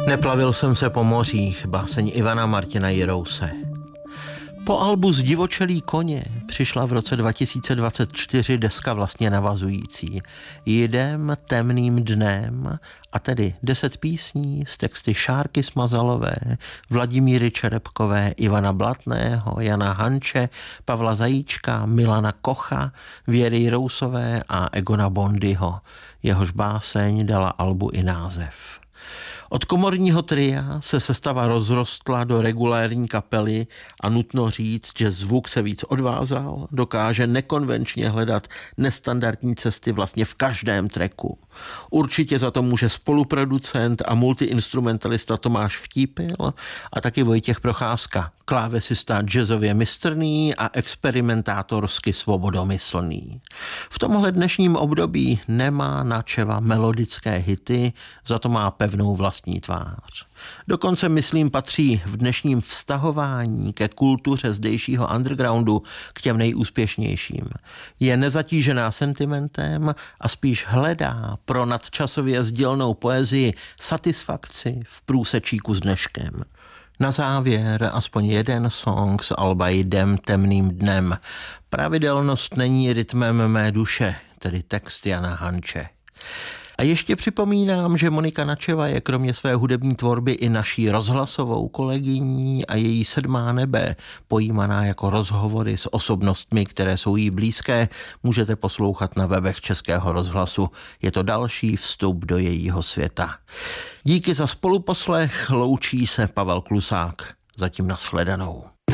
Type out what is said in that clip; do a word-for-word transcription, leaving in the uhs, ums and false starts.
Neplavil jsem se po mořích, báseň Ivana Martina Jirouse. Po albu Zdivočelí koně přišla v roce dva tisíce dvacet čtyři deska vlastně navazující. Jdem temným dnem, a tedy deset písní s texty Šárky Smazalové, Vladimíry Čerepkové, Ivana Blatného, Jana Hanče, Pavla Zajíčka, Milana Kocha, Věry Jirousové a Egona Bondyho. Jehož báseň dala albu i název. Od komorního tria se sestava rozrostla do regulérní kapely a nutno říct, že zvuk se víc odvázal, dokáže nekonvenčně hledat nestandardní cesty vlastně v každém tracku. Určitě za to může spoluproducent a multiinstrumentalista Tomáš Vtípil a taky Vojtěch Procházka, klávesista jazzově mistrný a experimentátorsky svobodomyslný. V tomhle dnešním období nemá načeva melodické hity, za to má pevnou vlastní tvář. Dokonce, myslím, patří v dnešním vztahování ke kultuře zdejšího undergroundu k těm nejúspěšnějším. Je nezatížená sentimentem a spíš hledá pro nadčasově sdělnou poezii satisfakci v průsečíku s dneškem. Na závěr aspoň jeden song z alba Jdem temným dnem. Pravidelnost není rytmem mé duše, tedy text Jana Hanče. A ještě připomínám, že Monika Načeva je kromě své hudební tvorby i naší rozhlasovou kolegyní a její Sedmá nebe, pojímaná jako rozhovory s osobnostmi, které jsou jí blízké, můžete poslouchat na webech Českého rozhlasu. Je to další vstup do jejího světa. Díky za spoluposlech, loučí se Pavel Klusák. Zatím nashledanou.